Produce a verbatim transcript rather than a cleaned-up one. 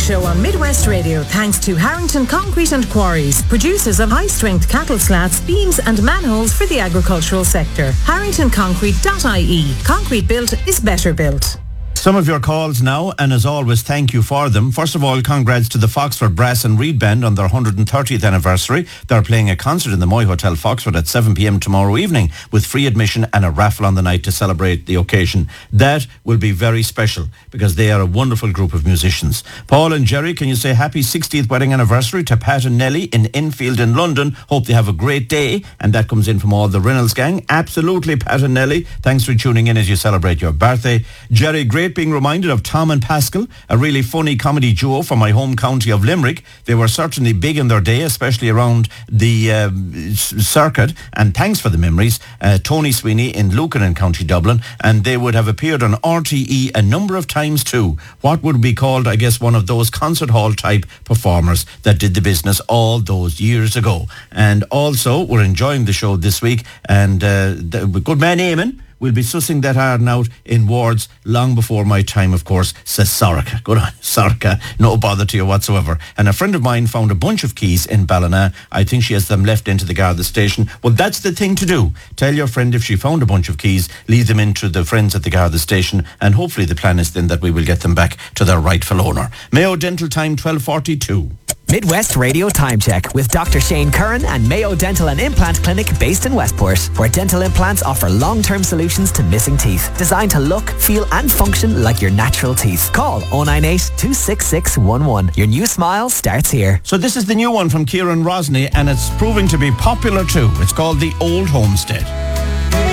Show on Midwest Radio thanks to Harrington Concrete and Quarries, producers of high-strength cattle slats, beams and manholes for the agricultural sector. harrington concrete dot I E. Concrete built is better built. Some of your calls now, and as always, thank you for them. First of all, congrats to the Foxford Brass and Reed Band on their one hundred thirtieth anniversary. They're playing a concert in the Moy Hotel Foxford at seven p.m. tomorrow evening with free admission and a raffle on the night to celebrate the occasion. That will be very special because they are a wonderful group of musicians. Paul and Jerry, can you say happy sixtieth wedding anniversary to Pat and Nellie in Enfield in London? Hope they have a great day. And that comes in from all the Reynolds gang. Absolutely, Pat and Nellie. Thanks for tuning in as you celebrate your birthday. Jerry, great being reminded of Tom and Pascal, a really funny comedy duo from my home county of Limerick. They were certainly big in their day, especially around the uh, circuit, and thanks for the memories. Uh, Tony Sweeney in Lucan in County Dublin, and they would have appeared on R T E a number of times too. What would be called, I guess, one of those concert hall type performers that did the business all those years ago. And also, we're enjoying the show this week, and uh, the good man Eamon will be sussing that iron out in wards long before my time, of course, says Sorka. Good on, Sorka. No bother to you whatsoever. And a friend of mine found a bunch of keys in Ballina. I think she has them left into the Garda station. Well, that's the thing to do. Tell your friend if she found a bunch of keys, leave them into the friends at the Garda station, and hopefully the plan is then that we will get them back to their rightful owner. Mayo Dental Time, twelve forty-two. Midwest Radio Time Check with Doctor Shane Curran and Mayo Dental and Implant Clinic based in Westport, where dental implants offer long-term solutions to missing teeth, designed to look, feel and function like your natural teeth. Call oh nine eight, two six six one one. Your new smile starts here. So this is the new one from Kieran Rosny, and it's proving to be popular too. It's called The Old Homestead.